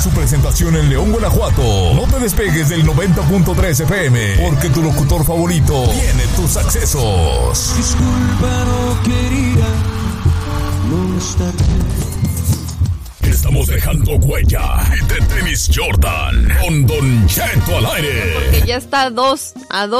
su presentación en León, Guanajuato. No te despegues del 90.3 FM, porque tu locutor favorito tiene tus accesos. Disculpa, no quería molestarte. Estamos dejando huella de Tenis Jordan con Don Cheto al aire. Porque ya está a dos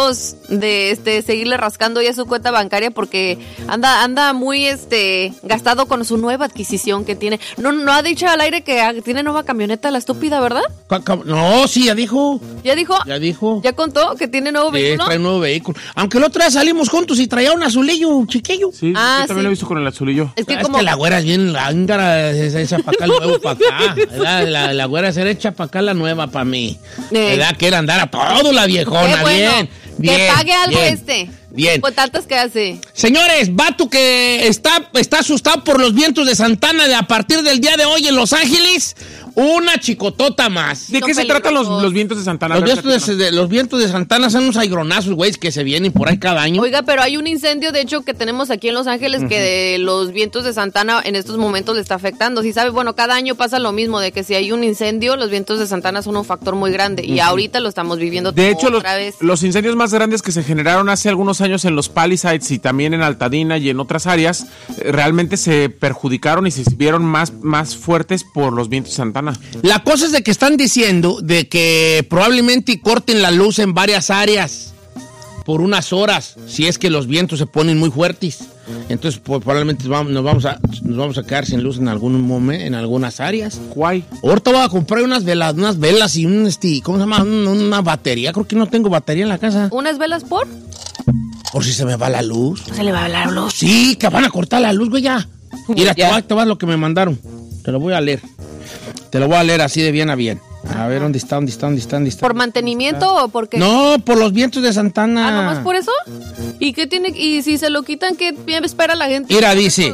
de seguirle rascando ya su cuenta bancaria porque anda muy gastado con su nueva adquisición que tiene. No ha dicho al aire que tiene nueva camioneta la estúpida, ¿verdad? No, sí, ya dijo. ¿Ya dijo? Ya dijo. ¿Ya contó que tiene nuevo vehículo? Trae nuevo vehículo. Aunque el otro día salimos juntos y traía un azulillo chiquillo. Sí, yo también lo he visto con el azulillo. Es que que la güera es bien lángara, esa para acá, nuevo para acá. La güera se echa para acá la nueva para mí. ¿Verdad? Que era andar a todo la viejona. Bueno, bien. Que pague algo Bien. Pues tantas que hace. Señores, vato que está asustado por los vientos de Santana a partir del día de hoy en Los Ángeles, una chicotota más. ¿De qué se tratan los vientos de Santana? Los vientos de Santana son unos aigronazos, güey, que se vienen por ahí cada año. Oiga, pero hay un incendio, de hecho, que tenemos aquí en Los Ángeles que de los vientos de Santana en estos momentos le está afectando. Si sabe, bueno, cada año pasa lo mismo, de que si hay un incendio, los vientos de Santana son un factor muy grande. Y ahorita lo estamos viviendo de hecho, otra vez. Los incendios más grandes que se generaron hace algunos años en los Palisades y también en Altadena y en otras áreas, realmente se perjudicaron y se vieron más fuertes por los vientos de Santana. La cosa es de que están diciendo de que probablemente corten la luz en varias áreas por unas horas, si es que los vientos se ponen muy fuertes. Entonces, pues, probablemente nos vamos a quedar sin luz en algún momento, en algunas áreas. Guay. Ahorita voy a comprar unas velas y un ¿cómo se llama? Una batería. Creo que no tengo batería en la casa. ¿Unas velas por? Por si se me va la luz. ¿Se le va la luz? Sí, que van a cortar la luz, güey, ya. Mira, te va lo que me mandaron. Te lo voy a leer. Te lo voy a leer así de bien a bien. A ver, ¿dónde está? ¿Por mantenimiento o por qué? No, por los vientos de Santana. ¿Nomás por eso? ¿Y qué tiene? ¿Y si se lo quitan, qué espera la gente? Mira, dice,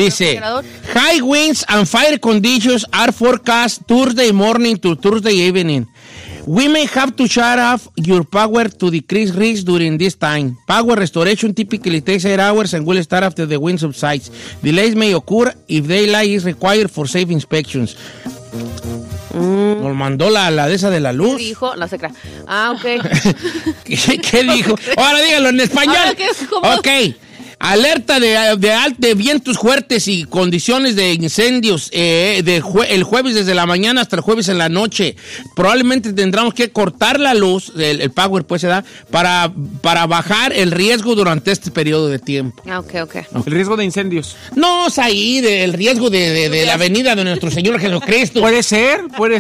high winds and fire conditions are forecast Thursday morning to Thursday evening. We may have to shut off your power to decrease risk during this time. Power restoration typically takes 8 hours and will start after the wind subsides. Delays may occur if daylight is required for safe inspections. Nos mandó la de esa de la luz. ¿Qué dijo? La secra. Ok. ¿Qué dijo? Ahora dígalo en español. Ok. Alerta de vientos fuertes y condiciones de incendios el jueves desde la mañana hasta el jueves en la noche. Probablemente tendremos que cortar la luz, el power pues se da, para bajar el riesgo durante este periodo de tiempo. Ok. ¿El riesgo de incendios? No, es ahí, del riesgo de la venida de nuestro Señor Jesucristo. Puede ser.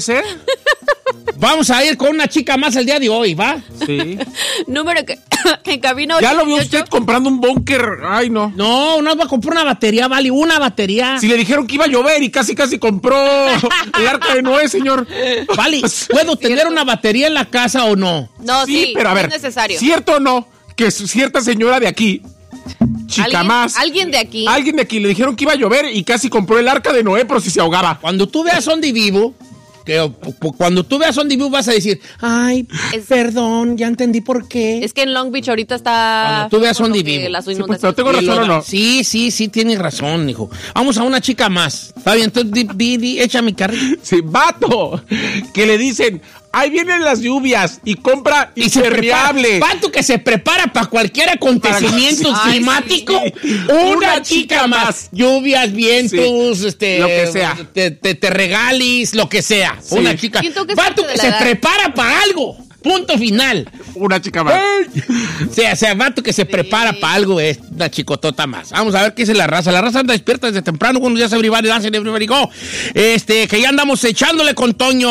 Vamos a ir con una chica más el día de hoy, ¿va? Sí. Número que en cabina 8. Ya lo vio usted comprando un búnker. Ay, no. No va a comprar una batería, vale, una batería. Si le dijeron que iba a llover y casi compró el arca de Noé, señor. Vale, ¿puedo tener una batería en la casa o no? No, sí, pero a ver, es necesario. ¿Cierto o no que cierta señora de aquí, alguien de aquí le dijeron que iba a llover y casi compró el arca de Noé, pero si se ahogaba? Cuando tú veas Onde Vivo, vas a decir, ay, perdón, ya entendí por qué. Es que en Long Beach ahorita está... Cuando tú veas Onde Vivo. ¿Pero tengo razón o no? Sí, tienes razón, hijo. Vamos a una chica más. Está bien, entonces echa mi carril. Sí, vato, que le dicen... Ahí vienen las lluvias y compra impermeable. Vato que se prepara para cualquier acontecimiento climático. Sí. Una chica más. Lluvias, vientos, lo que sea. Te regalis, lo que sea. Sí. Una chica. Vato que se prepara para algo. Punto final. Una chica más. O sea, vato que se prepara para algo es una chicotota más. Vamos a ver qué es la raza. La raza anda despierta desde temprano. Cuando ya se everybody dance and everybody go. Que ya andamos echándole con Toño.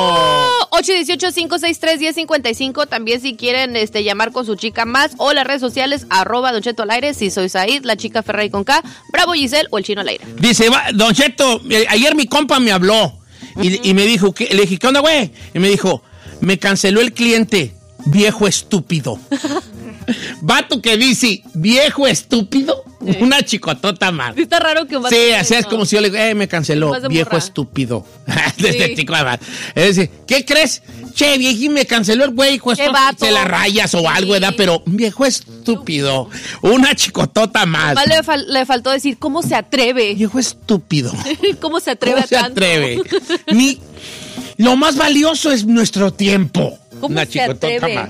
818-563-1055. También si quieren llamar con su chica más. O las redes sociales, @Don Cheto al aire. Si soy Said, la chica Ferrari con K, Bravo Giselle o el Chino al aire. Dice, Don Cheto, ayer mi compa me habló. Y me dijo, le dije, ¿qué onda, güey? Y me dijo, me canceló el cliente, viejo estúpido. Vato que dice, viejo estúpido, una chicotota más. Sí, está raro que un vato. Sí, así es como si yo le digo, me canceló, viejo estúpido. Desde chico además. Es decir, ¿qué crees? Che, viejín, me canceló el güey, se la rayas o algo, ¿verdad? Pero viejo estúpido, una chicotota más. Le faltó decir, ¿cómo se atreve? Viejo estúpido. ¿Cómo se atreve a tanto? ¿Cómo se atreve? Lo más valioso es nuestro tiempo. ¿Cómo se atreve?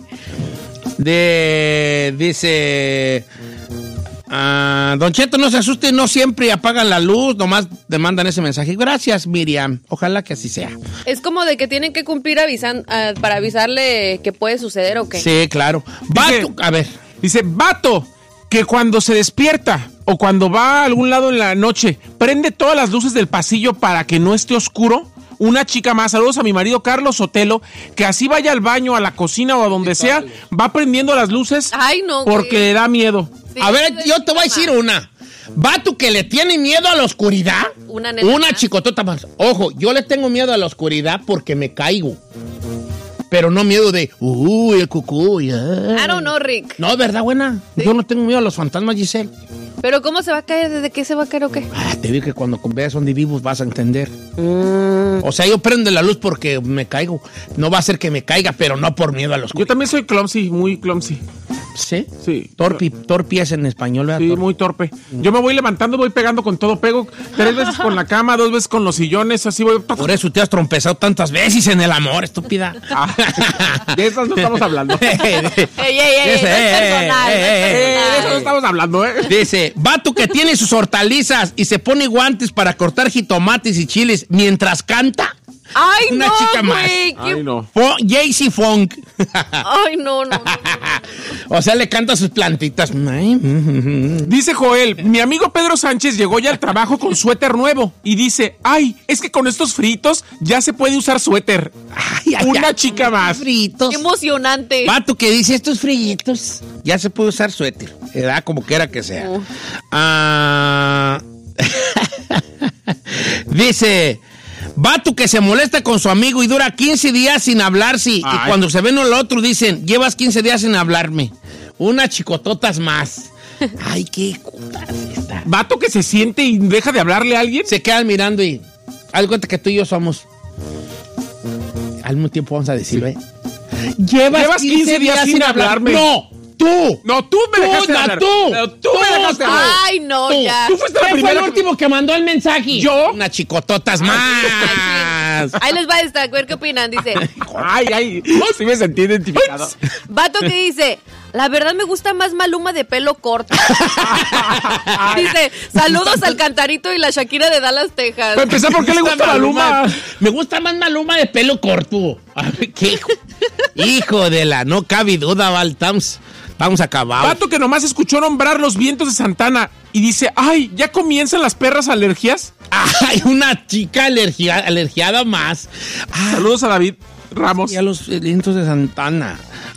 Dice... Don Cheto, no se asuste, no siempre apagan la luz, nomás te mandan ese mensaje. Gracias, Miriam. Ojalá que así sea. Es como de que tienen que cumplir para avisarle que puede suceder o qué. Sí, claro. Vato, a ver. Dice, vato, que cuando se despierta o cuando va a algún lado en la noche, prende todas las luces del pasillo para que no esté oscuro. Una chica más, saludos a mi marido Carlos Sotelo, que así vaya al baño, a la cocina o a donde sea, va prendiendo las luces. Ay, no, porque le da miedo. Sí, a ver, yo te voy a decir una. Vato que le tiene miedo a la oscuridad. Una chicotota más. Ojo, yo le tengo miedo a la oscuridad porque me caigo. Pero no miedo de, el cucú. I don't know, Rick. No, ¿verdad, buena? ¿Sí? Yo no tengo miedo a los fantasmas, Giselle. ¿Pero cómo se va a caer? ¿Desde qué se va a caer o qué? Te digo que cuando veas Onde Vivos vas a entender. O sea, yo prendo la luz porque me caigo. No va a ser que me caiga, pero no por miedo a los... Yo también soy clumsy, muy clumsy. ¿Sí? Sí. Torpe es en español, ¿verdad? Sí, torpe. muy torpe. Yo me voy levantando, voy pegando con todo. Pego 3 veces con la cama, 2 veces con los sillones, así voy... Por eso te has trompezado tantas veces en el amor, estúpida. De esas no estamos hablando. De eso no estamos hablando, Dice, vato que tiene sus hortalizas y se pone guantes para cortar jitomates y chiles mientras canta. Ay, una no, chica más. Ay, no. Jaycee Funk. Ay, no. O sea, le canta sus plantitas. Dice Joel, mi amigo Pedro Sánchez llegó ya al trabajo con suéter nuevo y dice, ay, es que con estos fritos ya se puede usar suéter. Una chica más. Fritos. Qué emocionante. Vato que dice, estos fritos ya se puede usar suéter. Era como quiera que sea. Dice... Vato que se molesta con su amigo y dura 15 días sin hablarse. Y cuando se ven uno al otro dicen, llevas 15 días sin hablarme. Una chicototas más. Ay, qué putas esta. Vato que se siente y deja de hablarle a alguien. Se quedan mirando y... Haz cuenta que tú y yo somos... Al mismo tiempo vamos a decirlo, Llevas 15 días sin hablarme. ¡No! ¡Tú! No, tú me dejaste de hablar. ¡Tú me dejaste de hablar. Ay, no, tú, ya. Tú fuiste la primera. ¿Quién fue el último que mandó el mensaje? ¿Yo? Una chicototas más. Ahí les va esta, a ver qué opinan. Dice... Ay, sí me sentí identificado. Vato que dice... La verdad me gusta más Maluma de pelo corto. Dice, saludos al Cantarito y la Shakira de Dallas, Texas. Para empezar, ¿por qué le gusta Maluma? Me gusta más Maluma de pelo corto. ¿Qué hijo de la... No cabe duda, Valtams. Vamos a acabar. Vato que nomás escuchó nombrar los vientos de Santana y dice, ay, ¿ya comienzan las perras alergias? Ay, una chica alergiada más. Saludos a David Ramos. Y a los vientos de Santana.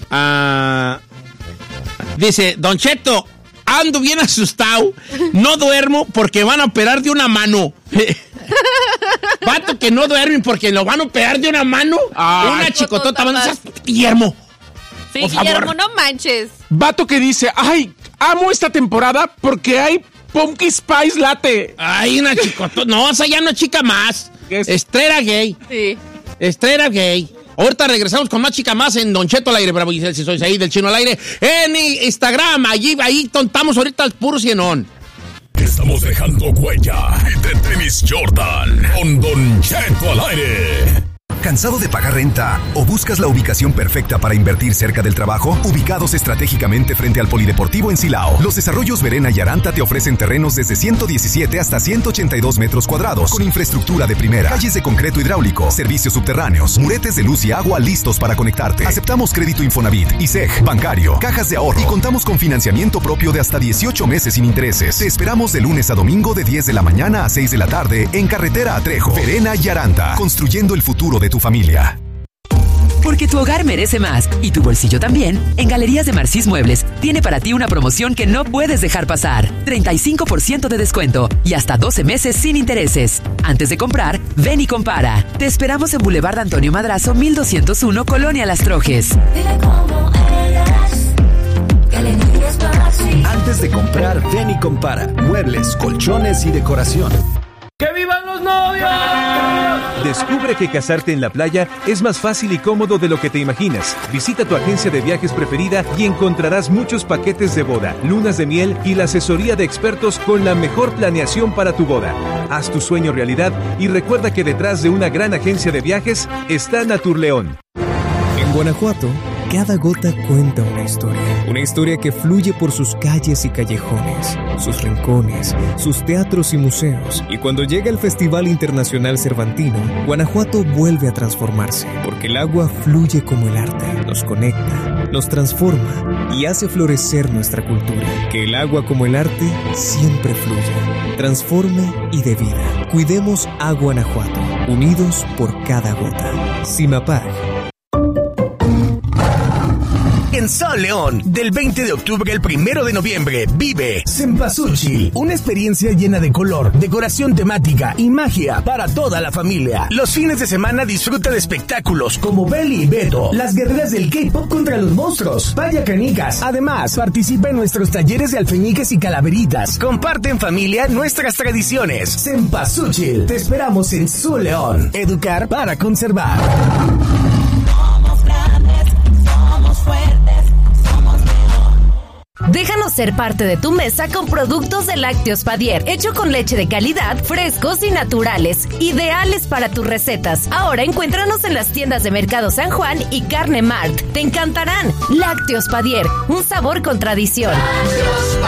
Dice, Don Cheto, ando bien asustado, no duermo porque van a operar de una mano. Vato que no duermen porque lo van a operar de una mano. Una chicotota más. Guillermo. Sí, Guillermo, no manches. Vato que dice, ay, amo esta temporada porque hay Pumpkin Spice Latte. Ay, una chicotota. No, esa ya no es chica más. Estrella gay. Sí. Estrella gay. Ahorita regresamos con más chica más en Don Cheto al aire. Bravo, Giselle, si sois ahí del Chino al aire. En Instagram, ahí tontamos ahorita el puro cienón. Estamos dejando huella de Tenis Jordan con Don Cheto al aire. ¿Cansado de pagar renta o buscas la ubicación perfecta para invertir cerca del trabajo? Ubicados estratégicamente frente al Polideportivo en Silao, los desarrollos Verena y Aranta te ofrecen terrenos desde 117 hasta 182 metros cuadrados, con infraestructura de primera, calles de concreto hidráulico, servicios subterráneos, muretes de luz y agua listos para conectarte. Aceptamos crédito Infonavit, ISEG, bancario, cajas de ahorro y contamos con financiamiento propio de hasta 18 meses sin intereses. Te esperamos de lunes a domingo de 10 de la mañana a 6 de la tarde en Carretera a Trejo. Verena y Aranta, construyendo el futuro de tu familia. Porque tu hogar merece más y tu bolsillo también, en Galerías de Marcís Muebles tiene para ti una promoción que no puedes dejar pasar. 35% de descuento y hasta 12 meses sin intereses. Antes de comprar, ven y compara. Te esperamos en Boulevard Antonio Madrazo, 1201, Colonia Las Trojes. Antes de comprar, ven y compara. Muebles, colchones y decoración. ¡Que vivan los novios! Descubre que casarte en la playa es más fácil y cómodo de lo que te imaginas. Visita tu agencia de viajes preferida y encontrarás muchos paquetes de boda, lunas de miel y la asesoría de expertos con la mejor planeación para tu boda. Haz tu sueño realidad y recuerda que detrás de una gran agencia de viajes está Naturleón. En Guanajuato, cada gota cuenta una historia. Una historia que fluye por sus calles y callejones, sus rincones, sus teatros y museos. Y cuando llega el Festival Internacional Cervantino, Guanajuato vuelve a transformarse. Porque el agua fluye como el arte. Nos conecta, nos transforma y hace florecer nuestra cultura. Que el agua como el arte siempre fluya, transforme y dé vida. Cuidemos a Guanajuato, unidos por cada gota. CIMAPAG. En Sol León, del 20 de octubre al 1 de noviembre, vive Cempasúchil, una experiencia llena de color, decoración temática y magia para toda la familia. Los fines de semana disfruta de espectáculos como Belly y Beto, las guerreras del K-pop contra los monstruos, Vaya Canicas. Además, participa en nuestros talleres de alfeñiques y calaveritas. Comparte en familia nuestras tradiciones. Cempasúchil, te esperamos en Sol León. Educar para conservar. Déjanos ser parte de tu mesa con productos de Lácteos Padier, hecho con leche de calidad, frescos y naturales, ideales para tus recetas. Ahora encuéntranos en las tiendas de Mercado San Juan y Carne Mart. Te encantarán. Lácteos Padier, un sabor con tradición. Lácteos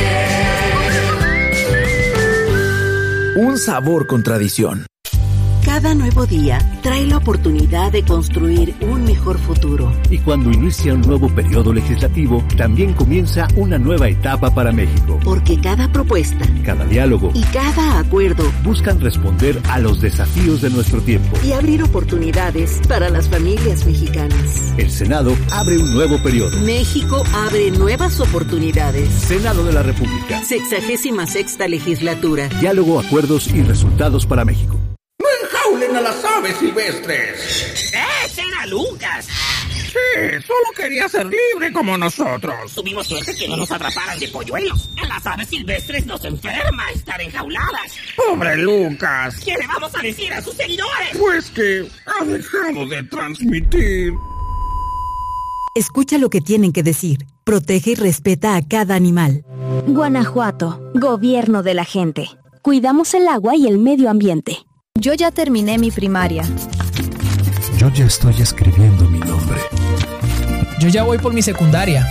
Padier. Un sabor con tradición. Cada nuevo día trae la oportunidad de construir un mejor futuro. Y cuando inicia un nuevo periodo legislativo, también comienza una nueva etapa para México. Porque cada propuesta, cada diálogo y cada acuerdo buscan responder a los desafíos de nuestro tiempo y abrir oportunidades para las familias mexicanas. El Senado abre un nuevo periodo. México abre nuevas oportunidades. Senado de la República. 66ª legislatura. Diálogo, acuerdos y resultados para México. ¡Enjaulen a las aves silvestres! ¡Ese era Lucas! Sí, solo quería ser libre como nosotros. Tuvimos suerte que no nos atraparan de polluelos. A las aves silvestres nos enferma estar enjauladas. ¡Pobre Lucas! ¿Qué le vamos a decir a sus seguidores? Pues que ha dejado de transmitir. Escucha lo que tienen que decir. Protege y respeta a cada animal. Guanajuato, gobierno de la gente. Cuidamos el agua y el medio ambiente. Yo ya terminé mi primaria. Yo ya estoy escribiendo mi nombre. Yo ya voy por mi secundaria.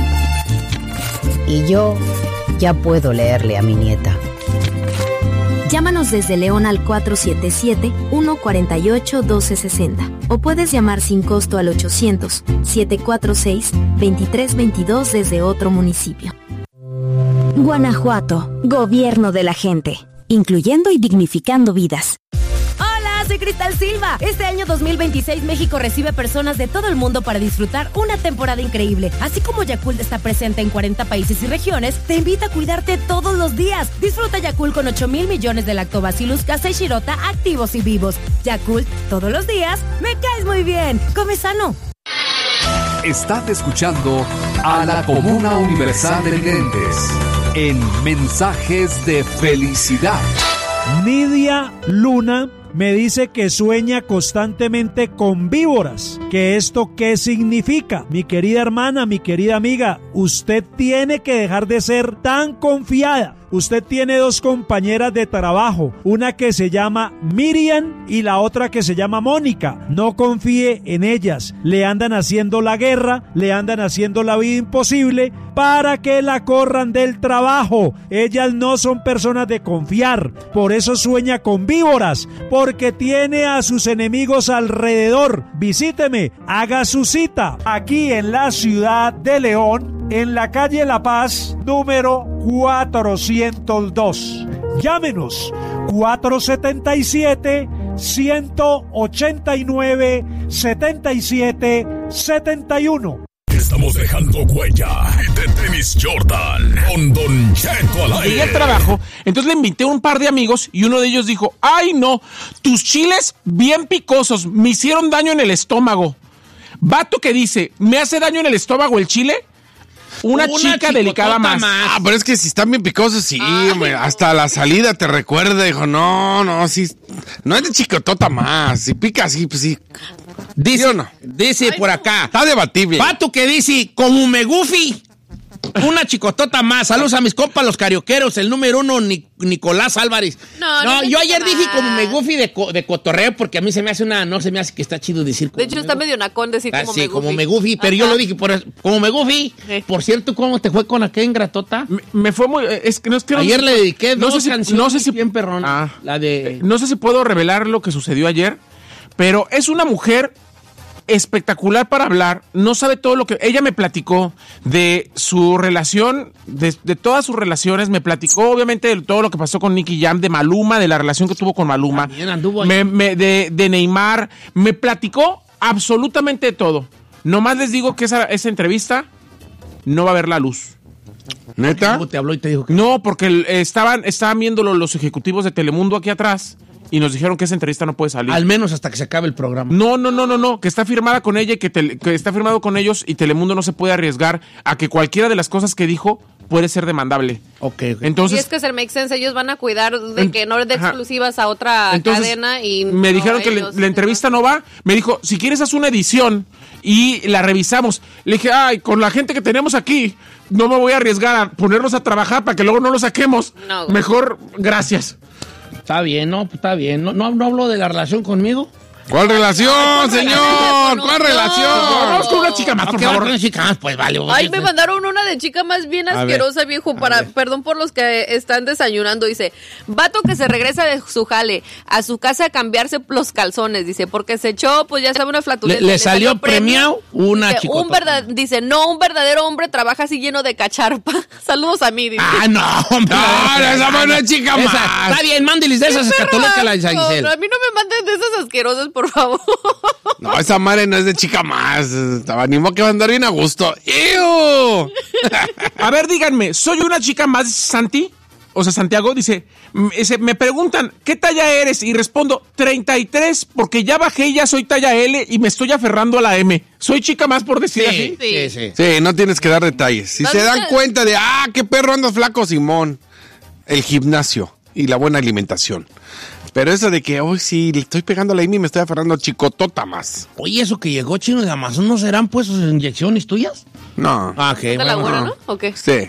Y yo ya puedo leerle a mi nieta. Llámanos desde León al 477-148-1260 o puedes llamar sin costo al 800-746-2322 desde otro municipio. Guanajuato, gobierno de la gente, incluyendo y dignificando vidas. Soy Cristal Silva. Este año 2026 México recibe personas de todo el mundo para disfrutar una temporada increíble. Así como Yakult está presente en 40 países y regiones, te invita a cuidarte todos los días. Disfruta Yakult con 8,000 millones de Lactobacillus casei shirota activos y vivos. Yakult, todos los días, me caes muy bien. Come sano. Estás escuchando a la Comuna Universal de Videntes en Mensajes de Felicidad. Nidia Luna me dice que sueña constantemente con víboras. ¿Que esto qué significa? Mi querida hermana, mi querida amiga, usted tiene que dejar de ser tan confiada. Usted tiene dos compañeras de trabajo, una que se llama Miriam y la otra que se llama Mónica. No confíe en ellas, le andan haciendo la guerra, le andan haciendo la vida imposible para que la corran del trabajo. Ellas no son personas de confiar, por eso sueña con víboras, porque tiene a sus enemigos alrededor. Visíteme, haga su cita aquí en la ciudad de León, en la calle La Paz, número 402. Llámenos 477-189-7771. Estamos dejando huella de Tenis Jordan con Don Cheto al aire. Llegué al trabajo, entonces le invité a un par de amigos y uno de ellos dijo: ¡ay no! Tus chiles bien picosos, me hicieron daño en el estómago. Vato que dice: ¿me hace daño en el estómago el chile? Una chica delicada más. Ah, pero es que si están bien picosos, sí, hombre. Hasta la salida te recuerda, dijo, no, sí. No es de chicotota más. Si pica así, pues sí. Dice, ¿sí o no? Dice por acá. Está debatible. Pato que dice, como me gufi. Una chicotota más. Saludos a mis compas, los carioqueros. El número 1, Nicolás Álvarez. No, yo ayer dije como me gufi de cotorreo, porque a mí se me hace que está chido decir como. De hecho, está medio nacón decir como me gufi. Sí, como me gufi, pero yo lo dije como me gufi. Por cierto, ¿cómo te fue con aquella ingratota? Me fue muy. Ayer le dediqué dos canciones. No sé si bien perrón. La de. No sé si puedo revelar lo que sucedió ayer, pero es una mujer espectacular para hablar, no sabe todo lo que... Ella me platicó de su relación, de todas sus relaciones, me platicó obviamente de todo lo que pasó con Nicky Jam, de Maluma, de la relación que tuvo con Maluma, de Neymar, me platicó absolutamente de todo. Nomás les digo que esa entrevista no va a ver la luz. ¿Neta? ¿Cómo te habló y te dijo que... No, porque estaban viéndolo los ejecutivos de Telemundo aquí atrás. Y nos dijeron que esa entrevista no puede salir. Al menos hasta que se acabe el programa. No, que está firmada con ella y que está firmado con ellos y Telemundo no se puede arriesgar a que cualquiera de las cosas que dijo puede ser demandable. Okay. Entonces, y es que es el make sense, ellos van a cuidar de que no dé exclusivas a otra cadena y... Me dijeron que la entrevista no va, me dijo, si quieres haz una edición y la revisamos. Le dije, con la gente que tenemos aquí, no me voy a arriesgar a ponernos a trabajar para que luego no lo saquemos. No. Mejor, gracias. Está bien, ¿no? Está bien. ¿No habló de la relación conmigo? ¿Cuál relación, señor? ¿Cuál relación? Vamos con una chica más, por favor. Una chica más, pues vale. Ay, me mandaron una de chica más bien asquerosa, viejo. Perdón por los que están desayunando. Dice, vato que se regresa de su jale a su casa a cambiarse los calzones. Dice, porque se echó, pues ya sabe, una flatulenta. Le salió premiado una chica. Dice, no, un verdadero hombre trabaja así lleno de cacharpa. Saludos a mí. Dice. No, hombre. No, esa no es chica más. Está bien, mándeles de esas escatolocas a la Giselle. A mí no me manden de esas asquerosas, por favor. No, esa madre no es de chica más. Ni modo que va a andar bien a gusto. ¡Ew! A ver, díganme, ¿soy una chica más, Santi? O sea, Santiago dice, me preguntan, ¿qué talla eres? Y respondo, 33, porque ya bajé y ya soy talla L y me estoy aferrando a la M. ¿Soy chica más por decir así? Sí, no tienes que dar detalles. Si se dan cuenta de, qué perro andas flaco, Simón. El gimnasio y la buena alimentación. Pero eso de que hoy sí le estoy pegando a la Amy y me estoy aferrando a chicotota más. Oye, eso que llegó Chino de Amazon, ¿no serán pues inyecciones tuyas? No. ¿De la buena, no? ¿O qué? Sí.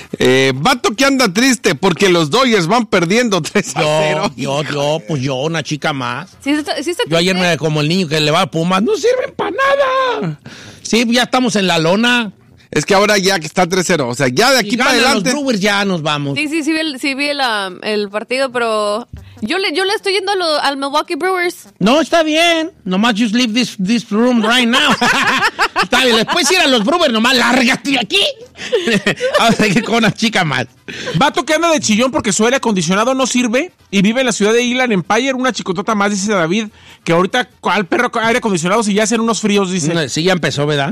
Vato que anda triste porque los Dodgers van perdiendo 3-0. Yo, una chica más. ¿Sí yo ayer me como el niño que le va a Pumas, no sirven para nada. Sí, ya estamos en la lona. Es que ahora ya que está 3-0, o sea, ya de aquí para adelante. Los Brewers ya nos vamos. Sí vi el partido, pero yo le estoy yendo al Milwaukee Brewers. No, está bien. Nomás just leave this room right now. Está bien, después ir a los Brewers, nomás lárgate aquí. Vamos a seguir con una chica más. Vato que anda de chillón porque su aire acondicionado no sirve y vive en la ciudad de Inland Empire, una chicotota más, dice David, que ahorita al perro aire acondicionado si ya hacen unos fríos, dice. Sí, ya empezó, ¿verdad?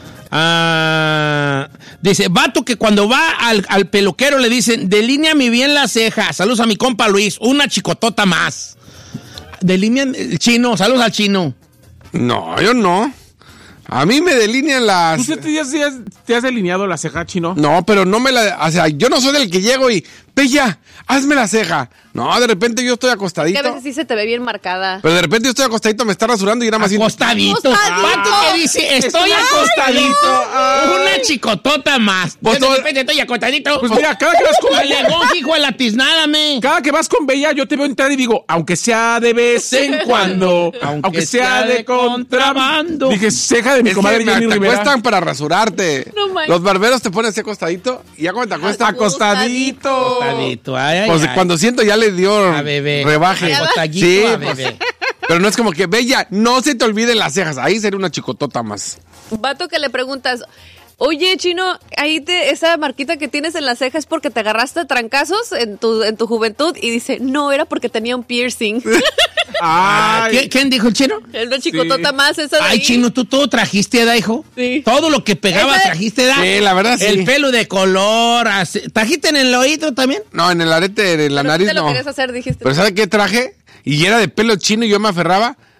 Dice, vato que cuando va al peluquero le dicen, delíneame bien las cejas. Saludos a mi compa Luis, una chicotota más. Delinean el Chino, saludos al Chino. No, yo no. A mí me delinean las... ¿Tú te has delineado la ceja, Chino? No, pero no me la... O sea, yo no soy del que llego y... Bella, hazme la ceja. No, de repente yo estoy acostadito. Que a veces sí se te ve bien marcada. Pero de repente yo estoy acostadito, me está rasurando y nada más... Acostadito. ¿Cuánto que dice? Estoy acostadito. Una chicotota más. Pues de repente estoy acostadito. Pues mira, cada que vas con Bella... hijo de la tiznádame. Cada que vas con Bella, yo te veo entrar y digo, aunque sea de vez en cuando, aunque sea de contrabando. Dije, ceja de mi comadre Jenny Rivera. Te acuestan para rasurarte. No, los barberos te ponen así acostadito y ya cuando te acuestas... Acostadito. Pues cuando siento ya le dio rebaje. Sí, pues, pero no es como que, Bella, no se te olviden las cejas. Ahí sería una chicotota más. Vato que le preguntas, oye, Chino, ahí esa marquita que tienes en la ceja es porque te agarraste a trancazos en tu juventud. Y dice, no, era porque tenía un piercing. ¿Quién dijo el Chino? Una chicotota más esa de ahí. Chino, ¿tú todo trajiste, ¿da, hijo? Sí. Todo lo que pegaba trajiste, ¿da? Sí, la verdad, sí. El pelo de color, ¿trajiste en el oído también? No, en el arete, en la nariz, no. Lo querías hacer, dijiste. Pero ¿sabes qué traje? Y era de pelo chino y yo me aferraba.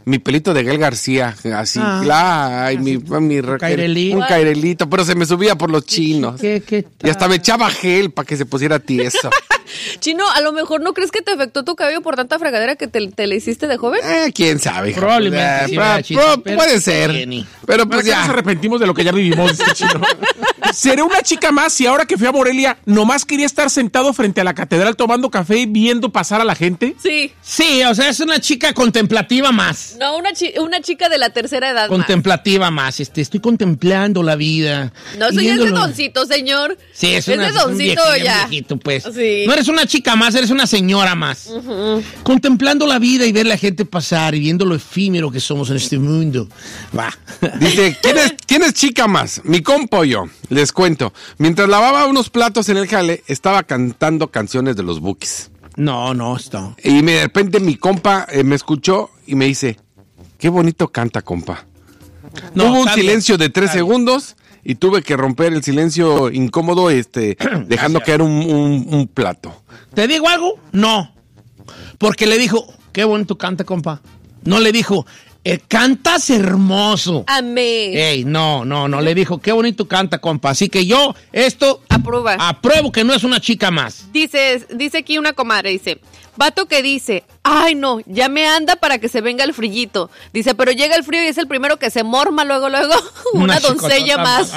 mi pelito de Gael García, así, un cairelito, pero se me subía por los chinos. Y hasta me echaba gel para que se pusiera tieso. Chino, a lo mejor no crees que te afectó tu cabello por tanta fregadera que te le hiciste de joven. Quién sabe. Probablemente. Puede ser. Pero pues ya nos arrepentimos de lo que ya vivimos, Chino. Seré una chica más si ahora que fui a Morelia nomás quería estar sentado frente a la catedral tomando café y viendo pasar a la gente. Sí. Sí, o sea, es una chica contemplativa más. No, una chica de la tercera edad contemplativa más. Estoy contemplando la vida. No, eso ya es de doncito, señor. Sí, es de doncito ya. Viejito, pues. Sí. No eres una chica más, eres una señora más. Contemplando la vida y ver la gente pasar y viendo lo efímero que somos en este mundo. Va. Dice, ¿quién es chica más? Mi compa o yo. Les cuento. Mientras lavaba unos platos en el jale, estaba cantando canciones de los Bukis. No, está. Y de repente mi compa me escuchó y me dice, qué bonito canta, compa. Hubo un silencio de 3 segundos y tuve que romper el silencio incómodo dejando caer un plato. ¿Te digo algo? No. Porque le dijo, qué bonito canta, compa. No le dijo, cantas hermoso. Amén. Ey, no, le dijo, qué bonito canta, compa. Así que yo, apruebo que no es una chica más. Dice aquí una comadre, dice, vato que dice, ay no, ya me anda para que se venga el frillito. Dice, pero llega el frío y es el primero que se morma luego, una doncella más.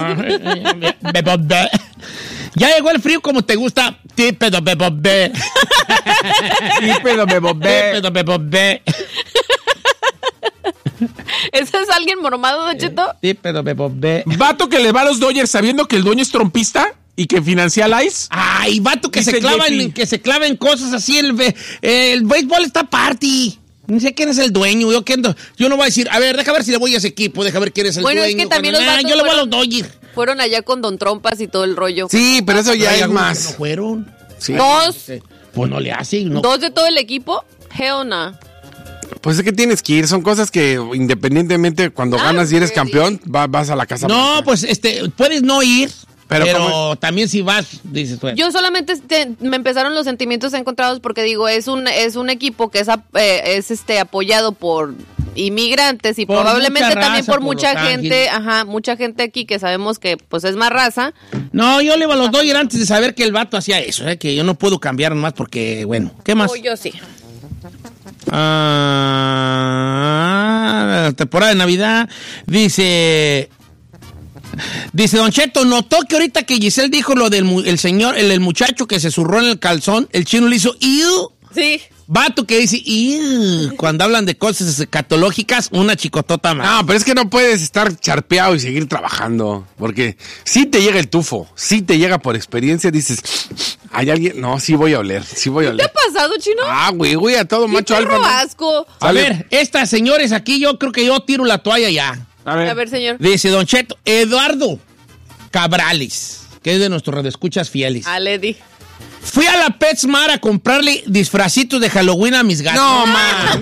Ya llegó el frío como te gusta. Típedo bebobé. ¿Ese es alguien mormado, Don Cheto? Sí, pero bebé. Vato que le va a los Dodgers sabiendo que el dueño es trompista y que financia al ICE. Ay, vato que se clava en cosas así. El béisbol está party. No sé quién es el dueño. Yo no voy a decir, a ver, deja ver si le voy a ese equipo, deja ver quién es el dueño. Bueno, es que también los vatos yo le voy a los Dodgers. Fueron allá con Don Trompas y todo el rollo. Sí, pero eso ya es más. ¿No fueron? Sí. 2. Pues no le hacen. No. 2 de todo el equipo. Hell no. Pues es que tienes que ir, son cosas que independientemente cuando ganas y eres campeón, vas a la casa. No, pues puedes no ir, pero también si vas, dices tú. Yo solamente me empezaron los sentimientos encontrados porque digo, es un equipo que es apoyado por inmigrantes y por probablemente también por mucha gente, mucha gente aquí que sabemos que pues es más raza. No, yo le iba a los Dodgers antes de saber que el vato hacía eso, que yo no puedo cambiar más porque, bueno, ¿qué más? Yo sí. La temporada de Navidad dice Don Cheto, notó que ahorita que Giselle dijo lo del el muchacho que se zurró en el calzón, el chino le hizo ¡iu! Sí. Vato que dice ¡iu! Cuando hablan de cosas escatológicas, una chicotota más. No, pero es que no puedes estar charpeado y seguir trabajando, porque si te llega el tufo, si te llega por experiencia, dices, ¿hay alguien? No, sí voy a oler. ¿Qué te ha pasado, chino? Güey, a todo macho alfa. Asco. A ver, estas señores aquí, yo creo que yo tiro la toalla ya. A ver, señor. Dice Don Cheto, Eduardo Cabrales, que es de nuestros radioescuchas fieles. Lady. Fui a la PetSmart a comprarle disfracitos de Halloween a mis gatos. No, man,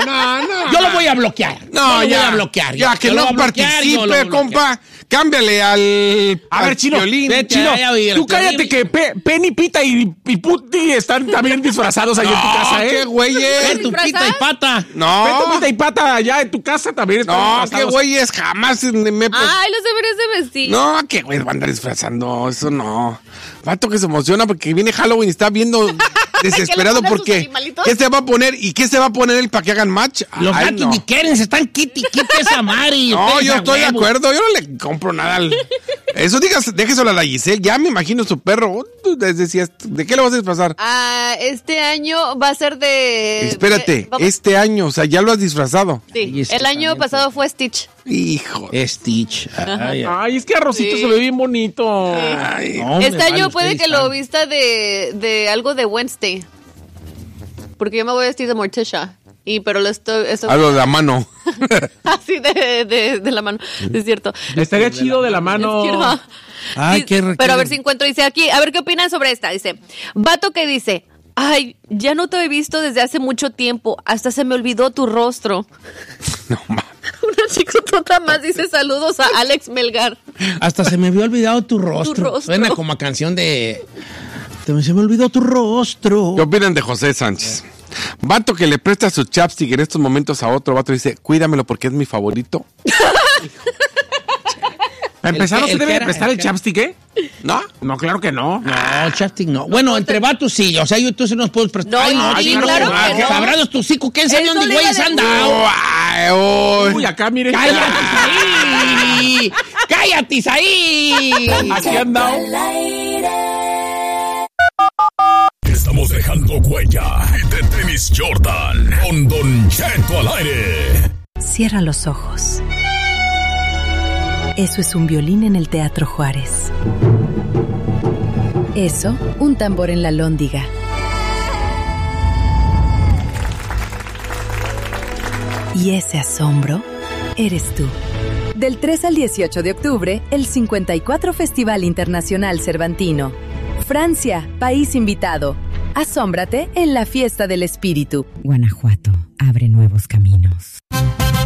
no. Yo lo voy a bloquear. No, yo ya. Voy a bloquear. Ya, que no participe, compa. Cámbiale al... A ver, Chino, Chino, tú cállate que Penny, Pita y Puti están también disfrazados ahí en tu casa, ¿Qué güeyes? Tu Pita y Pata. No. Peto, Pita y Pata allá en tu casa también están disfrazados. No, qué güeyes, jamás me... Ay, los deberías de vestir. No, qué güeyes van a andar disfrazando, eso no. Vato que se emociona porque viene Halloween y está viendo desesperado porque ¿qué se va a poner y qué se va a poner él para que hagan match? Los gatos ni quieren, se están quite esa Mari. No, yo estoy de acuerdo, yo no le compro nada. Eso déjeselo a la Giselle, ya me imagino su perro. Decías, ¿de qué lo vas a disfrazar? Este año va a ser de... Espérate, este año, o sea, ya lo has disfrazado. Sí, el año pasado fue Stitch. Hijo. Stitch. Ay, es que Arrocito se ve bien bonito. Ay, no, este año puede que lo vista de algo de Wednesday. Porque yo me voy a vestir de Morticia. Pero lo estoy algo de la mano. Así de la mano, es cierto. Estaría chido de la mano. Ay, pero a ver si encuentro, dice aquí, a ver qué opinan sobre esta. Dice, vato que dice, ay, ya no te he visto desde hace mucho tiempo, hasta se me olvidó tu rostro. No mames. Una chicotota más dice saludos a Alex Melgar. Hasta se me había olvidado tu rostro. Suena como a canción de... Se me olvidó tu rostro. ¿Qué opinan de José Sánchez? Vato que le presta su chapstick en estos momentos a otro vato y dice, cuídamelo porque es mi favorito. Para empezar, ¿no se debe prestar el chapstick, eh? ¿No? No, claro que no. No, chapstick no. Bueno, entre vatos sí. O sea, yo entonces nos podemos prestar. Ay, no, sí, claro que no. Sabrás tu cico, ¿quién sabe dónde güeyes han dado? Uy, acá, miren. ¡Cállate ahí! ¡Cállate ahí! Aquí han dado. Estamos dejando huella de Tenis Jordan con Don Cheto al aire. Cierra los ojos. Eso es un violín en el Teatro Juárez. Eso, un tambor en la Lóndiga. Y ese asombro, eres tú. Del 3 al 18 de octubre, el 54 Festival Internacional Cervantino. Francia, país invitado. Asómbrate en la fiesta del espíritu. Guanajuato abre nuevos caminos.